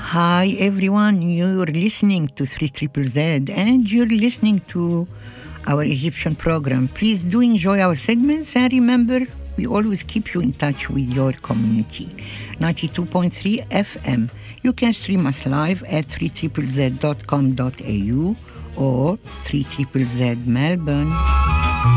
Hi everyone, you're listening to 3ZZZ and you're listening to our Egyptian program. Please do enjoy our segments and remember, we always keep you in touch with your community. 92.3 FM. You can stream us live at 3ZZZ.com.au or 3ZZZ Melbourne.